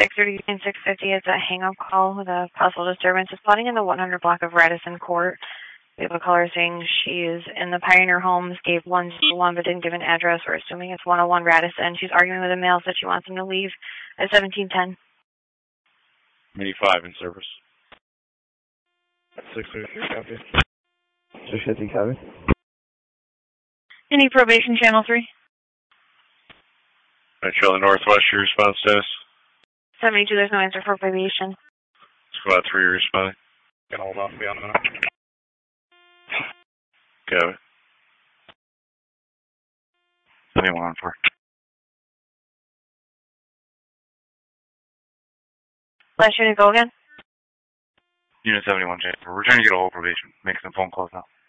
6:30 and 6:50 is a hang-up call with a possible disturbance. It's spotting in the 100 block of Radisson Court. We have a caller saying she is in the Pioneer Homes, gave 101 but didn't give an address. We're assuming it's 101 Radisson. She's arguing with a male, said she wants him to leave at 1710. Mini 5 in service. 650, copy. 650, copy. Any probation, Channel 3? Charlie Northwest, your response status? 72, there's no answer for probation. Squad 3, you're responding. Gonna hold off beyond a minute. Copy. 71 on 4. Last unit, go again. Unit 71, J. We're trying to get a whole probation. Make some phone calls now.